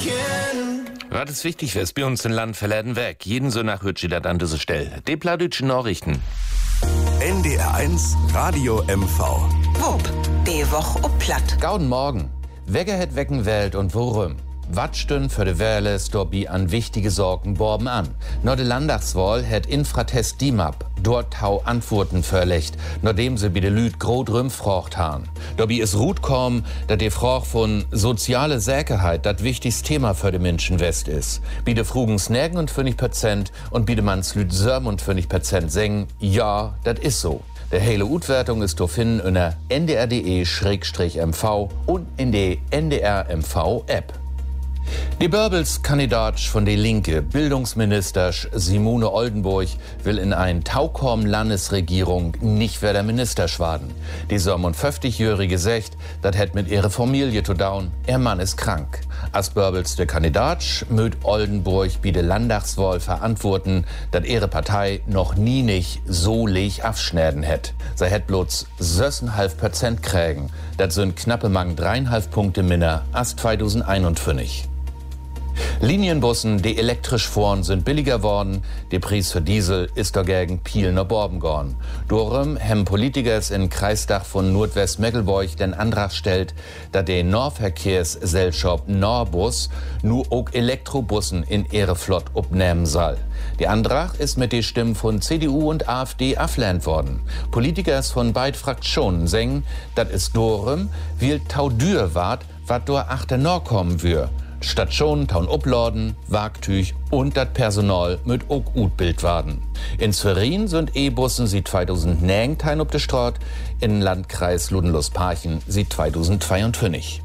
Was ist wichtig ist bei uns im Land verladen weg. Jeden so nach hört jeder an diese Stelle. Die Pladütschen Nachrichten. NDR1 Radio MV. Wupp, die Woche ob Platt. Gauden Morgen. Wer het wecken Welt und worum? Wat stün für de Wähles dobi an wichtige Sorgen borben an? No de Landtagswahl het Infratest DIMAP dort tau Antworten verlecht, nachdem sie bi de Lüd grot rümfrocht han. Dobi is Rut kommen, dat de Froch von soziale Sicherheit dat wichtigste Thema für de Menschen West is. Bi de Frugens 59% und bi de Manns Lüd 57% sengen, ja, dat is so. Der hele Utwertung ist zu finden in der ndr.de/mv und in der NDR-MV-App. Die Börbels-Kandidat von der Linke, Bildungsminister Simone Oldenburg, will in ein Taukorn-Landesregierung nicht wer der Minister schwaden. Die 57-Jährige sagt, das hat mit ihrer Familie zu tun, ihr Mann ist krank. Als Börbels der Kandidat mögt Oldenburg bei der Landtagswahl verantworten, dass ihre Partei noch nie nicht so leg abschneiden hätt. Sie hätt bloß 6,5% kriegen. Das sind knappe Mang 3,5 Punkte minder als 2021. Linienbussen, die elektrisch fahren, sind billiger worden. Der Preis für Diesel ist dagegen viel nach Borben gegangen. Darum haben Politiker in Kreisdach von Nordwest-Mecklenburg den Antrag stellt, dass der Nahverkehrsgesellschaft Norbus nur auch Elektrobussen in ihre Flott abnehmen soll. Der Antrag ist mit den Stimmen von CDU und AfD abgelehnt worden. Politiker von beiden Fraktionen sagen, dass es darum will taudür wart, was dort achter Nord kommen wird. Stationen taun uploaden, Wagtüch und das Personal mit auch Utbild werden. In Schwerin sind E-Bussen seit 2009 auf der Straße, in Landkreis Ludenlust-Parchen seit 2022.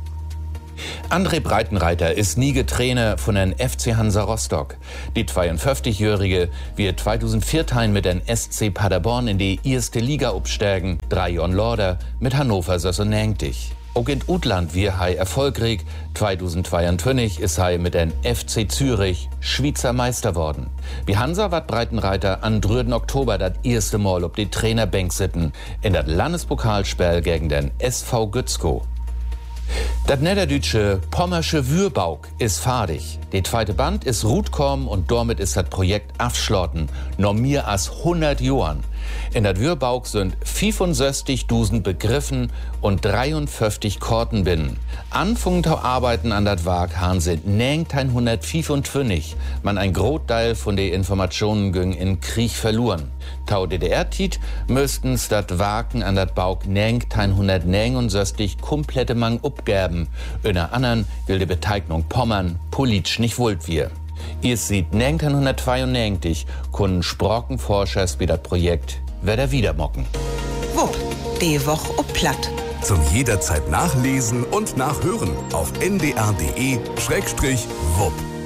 André Breitenreiter ist nie Trainer von den FC Hansa Rostock. Die 52-Jährige wird 2004 mit den SC Paderborn in die erste Liga absteigen, 3 Jahre Lorder mit Hannover 96. Auch in Utland wir hei erfolgreich. 2022 ist hei mit den FC Zürich Schweizer Meister worden. Wie Hansa wat Breitenreiter am 3. Oktober das erste Mal ob die Trainerbank sitten in das Landespokalspiel gegen den SV Gützkow. Das niederdeutsche Pommersche Würbauk ist fertig. Die zweite Band ist rutkommen und damit ist das Projekt abschlossen. Noch mehr als 100 Jahren. In der Würbauk sind 65.000 Begriffen und 53 Korten binnen. Anfangen zu arbeiten an das Werk haben sie 1925. Man ein Großteil von den Informationen ging in Krieg verloren. Tau DDR-Tit müssten's das Waken an das Bauk 1969 komplette Mang abgeben. In der anderen will die Beteiligung Pommern politisch nicht wollt wir. Ihr seht 1992 können Sprockenforschers wie das Projekt wieder mocken. Wupp, die Woche ob Platt. Zum jederzeit nachlesen und nachhören auf ndr.de/wupp.